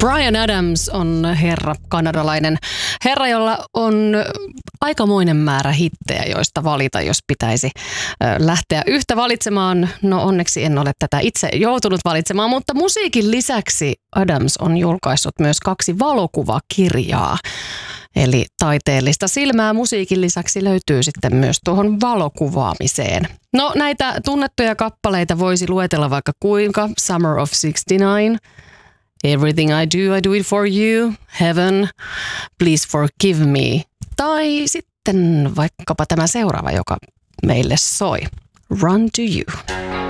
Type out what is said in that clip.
Bryan Adams on kanadalainen herra, jolla on aikamoinen määrä hittejä, joista valita, jos pitäisi lähteä yhtä valitsemaan. No onneksi en ole tätä itse joutunut valitsemaan, mutta musiikin lisäksi Adams on julkaissut myös 2 valokuvakirjaa. Eli taiteellista silmää musiikin lisäksi löytyy sitten myös tuohon valokuvaamiseen. No näitä tunnettuja kappaleita voisi luetella vaikka kuinka. Summer of '69, Everything I Do It For You, Heaven, Please Forgive Me. Tai sitten vaikkapa tämä seuraava, joka meille soi. Run to You.